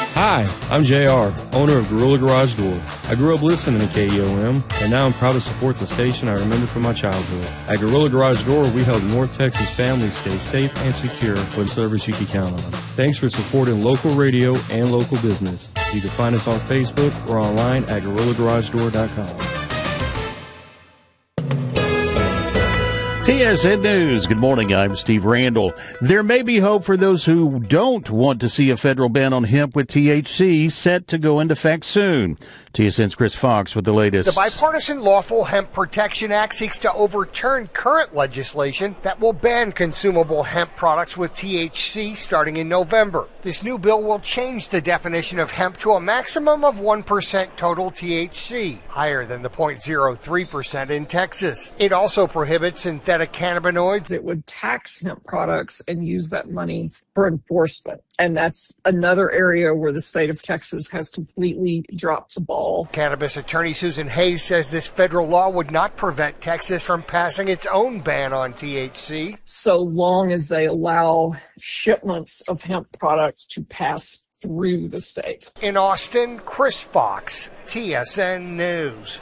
Hi, I'm JR, owner of Gorilla Garage Door. I grew up listening to KEOM, and now I'm proud to support the station I remember from my childhood. At Gorilla Garage Door, we help North Texas families stay safe and secure with service you can count on. Thanks for supporting local radio and local business. You can find us on Facebook or online at GorillaGarageDoor.com. TSN News. Good morning. I'm Steve Randall. There may be hope for those who don't want to see a federal ban on hemp with THC set to go into effect soon. TSN's Chris Fox with the latest. The Bipartisan Lawful Hemp Protection Act seeks to overturn current legislation that will ban consumable hemp products with THC starting in November. This new bill will change the definition of hemp to a maximum of 1% total THC, higher than the 0.03% in Texas. It also prohibits synthetic cannabinoids. It would tax hemp products and use that money for enforcement. And that's another area where the state of Texas has completely dropped the ball. Cannabis attorney Susan Hayes says this federal law would not prevent Texas from passing its own ban on THC. So long as they allow shipments of hemp products to pass through the state. In Austin, Chris Fox, TSN News.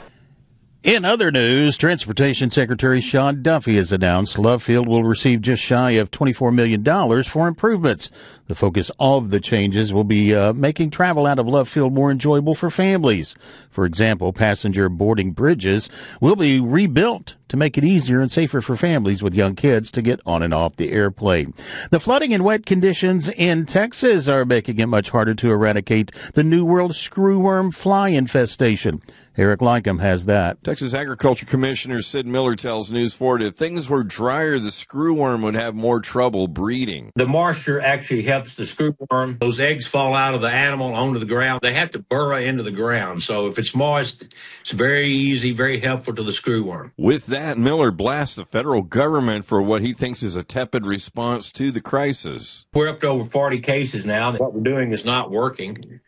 In other news, Transportation Secretary Sean Duffy has announced Love Field will receive just shy of $24 million for improvements. The focus of the changes will be making travel out of Love Field more enjoyable for families. For example, passenger boarding bridges will be rebuilt to make it easier and safer for families with young kids to get on and off the airplane. The flooding and wet conditions in Texas are making it much harder to eradicate the New World screwworm fly infestation. Eric Lycum has that. Texas Agriculture Commissioner Sid Miller tells News 4 if things were drier, the screwworm would have more trouble breeding. The moisture actually helps the screwworm. Those eggs fall out of the animal onto the ground. They have to burrow into the ground. So if it's moist, it's very easy, very helpful to the screwworm. With that, Miller blasts the federal government for what he thinks is a tepid response to the crisis. We're up to over 40 cases now. What we're doing is not working.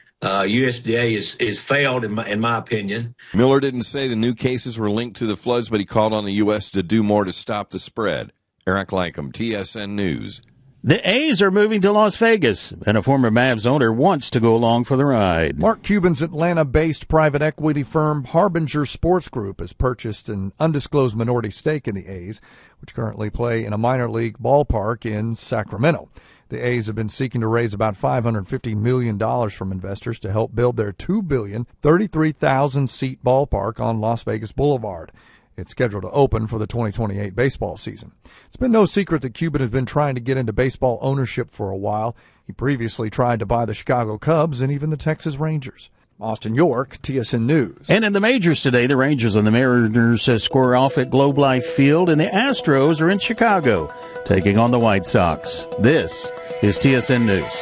USDA is failed, in my opinion. Miller didn't say the new cases were linked to the floods, but he called on the U.S. to do more to stop the spread. Eric Lycum, TSN News. The A's are moving to Las Vegas, and a former Mavs owner wants to go along for the ride. Mark Cuban's Atlanta-based private equity firm Harbinger Sports Group has purchased an undisclosed minority stake in the A's, which currently play in a minor league ballpark in Sacramento. The A's have been seeking to raise about $550 million from investors to help build their $2 billion, 33,000-seat ballpark on Las Vegas Boulevard. It's scheduled to open for the 2028 baseball season. It's been no secret that Cuban has been trying to get into baseball ownership for a while. He previously tried to buy the Chicago Cubs and even the Texas Rangers. Austin York, TSN News. And in the majors today, the Rangers and the Mariners square off at Globe Life Field, and the Astros are in Chicago, taking on the White Sox. This is TSN News.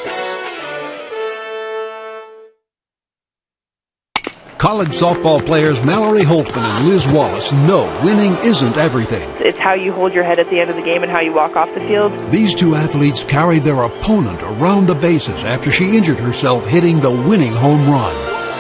College softball players Mallory Holtzman and Liz Wallace know winning isn't everything. It's how you hold your head at the end of the game and how you walk off the field. These two athletes carried their opponent around the bases after she injured herself hitting the winning home run.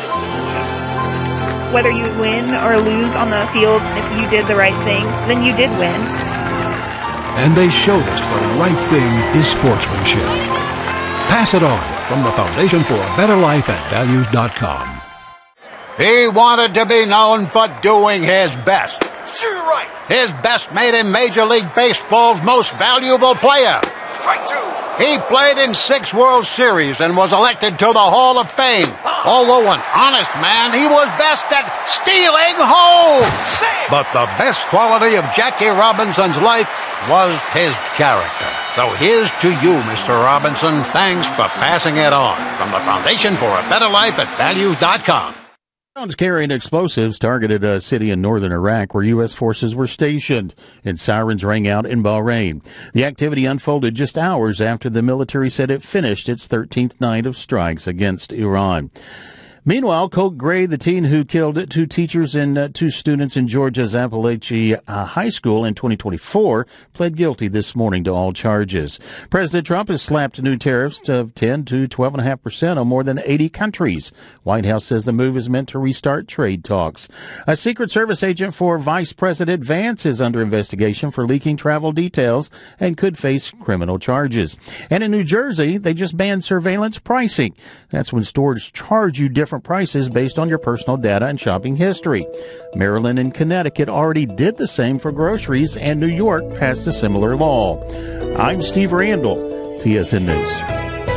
Whether you win or lose on the field, if you did the right thing, then you did win. And they showed us the right thing is sportsmanship. Pass it on from the Foundation for a Better Life at Values.com. He wanted to be known for doing his best. Sure, right. His best made him Major League Baseball's most valuable player. Strike two. He played in 6 World Series and was elected to the Hall of Fame. Although an honest man, he was best at stealing home. But the best quality of Jackie Robinson's life was his character. So here's to you, Mr. Robinson. Thanks for passing it on. From the Foundation for a Better Life at Values.com. Drones carrying explosives targeted a city in northern Iraq where U.S. forces were stationed, and sirens rang out in Bahrain. The activity unfolded just hours after the military said it finished its 13th night of strikes against Iran. Meanwhile, Colt Gray, the teen who killed two teachers and two students in Georgia's Appalachia High School in 2024, pled guilty this morning to all charges. President Trump has slapped new tariffs of 10 to 12.5% on more than 80 countries. White House says the move is meant to restart trade talks. A Secret Service agent for Vice President Vance is under investigation for leaking travel details and could face criminal charges. And in New Jersey, they just banned surveillance pricing. That's when stores charge you different prices based on your personal data and shopping history. Maryland and Connecticut already did the same for groceries, and New York passed a similar law. I'm Steve Randall, TSN News.